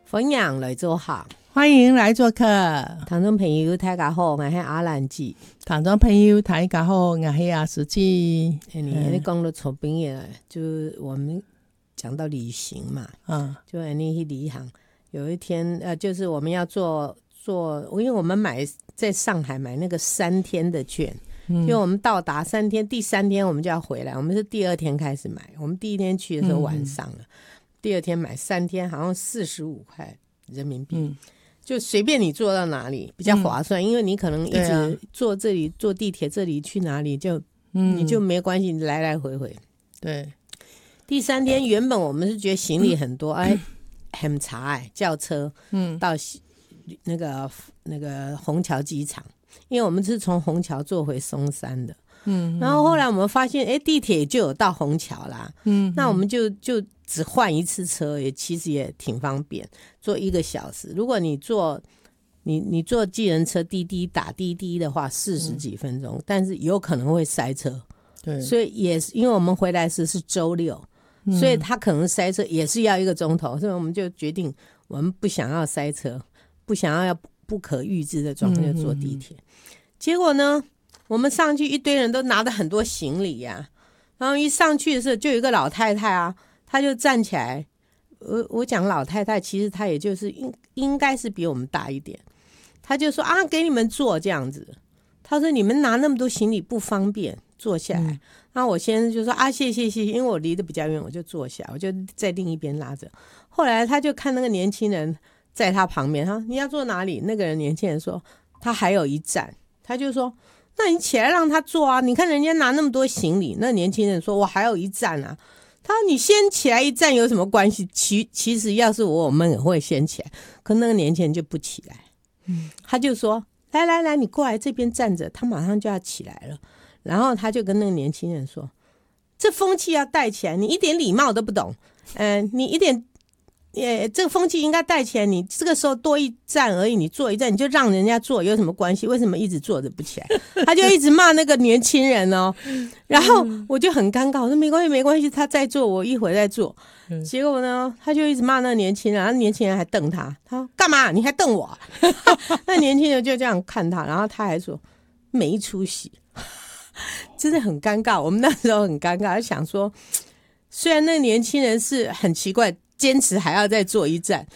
分享来做好， 欢迎来做客。 听众朋友大家好，我是阿兰姐。 听众朋友大家好，我是阿石姐。 你讲到从毕业，就是我们讲到旅行嘛，就你去旅行，有一天就是我们要做，因为我们在上海买那个3天的券，因为我们到达3天，第3天我们就要回来，我们是第2天开始买，我们第1天去的时候晚上了，第2天买3天，好像45块人民币。就随便你坐到哪里比较划算，因为你可能一直坐这里，坐地铁这里去哪里就你就没关系，你来来回回。 对， 第3天原本我们是觉得行李很多，很长叫车到那个虹桥机场，因为我们是从虹桥坐回松山的。然后后来我们发现地铁就有到虹桥啦，那我们就只换一次车，其实也挺方便，坐1个小时。如果你坐计程车滴滴打滴滴的话40几分钟，但是有可能会塞车。 对， 所以也是因为我们回来时是周6，所以他可能塞车也是要1个钟头，所以我们就决定我们不想要塞车，不想要不可预知的状况，就坐地铁。结果呢，我们上去一堆人都拿着很多行李呀，然后一上去的时候就有一个老太太啊，她就站起来，我讲老太太，其实她也就是应该是比我们大一点，她就说给你们坐这样子，她说你们拿那么多行李不方便，坐下来。然后我先生就说谢谢，因为我离得比较远，我就坐下，我就在另一边拉着。后来他就看那个年轻人在他旁边，你要坐哪里？那个年轻人说他还有1站，他就说那你起来让他坐啊，你看人家拿那么多行李。那年轻人说我还有1站啊，他说你先起来1站有什么关系？其实要是我们也会先起来，可那个年轻人就不起来，他就说来你过来这边站着，他马上就要起来了。然后他就跟那个年轻人说，这风气要带起来，你一点礼貌都不懂，你一点这个风气应该带起来，你这个时候多1站而已，你坐1站你就让人家坐有什么关系？为什么一直坐着不起来？他就一直骂那个年轻人哦，然后我就很尴尬，我说没关系，他在坐，我一会再坐。结果呢，他就一直骂那个年轻人，然后年轻人还瞪他，他说干嘛？你还瞪我？那年轻人就这样看他，然后他还说没出息。真的很尴尬，我们那时候很尴尬，想说虽然那个年轻人是很奇怪坚持还要再坐1站，